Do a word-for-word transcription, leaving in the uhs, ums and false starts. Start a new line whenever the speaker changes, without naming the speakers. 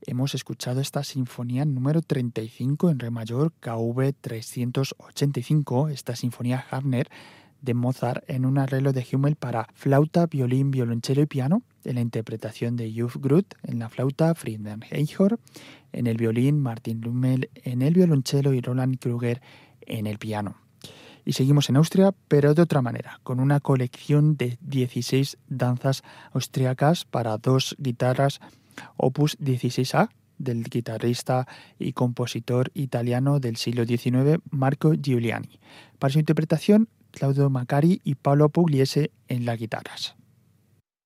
hemos escuchado esta sinfonía número treinta y cinco en re mayor, K V trescientos ochenta y cinco, esta sinfonía Hafner de Mozart en un arreglo de Hummel para flauta, violín, violonchelo y piano, en la interpretación de Juf Gruth en la flauta, Friedrich Eichhorn en el violín, Martin Lummel en el violonchelo y Roland Krüger en el piano. Y seguimos en Austria, pero de otra manera, con una colección de dieciséis danzas austriacas para dos guitarras, opus dieciséis A, del guitarrista y compositor italiano del siglo diecinueve, Marco Giuliani. Para su interpretación, Claudio Maccari y Paolo Pugliese en las guitarras.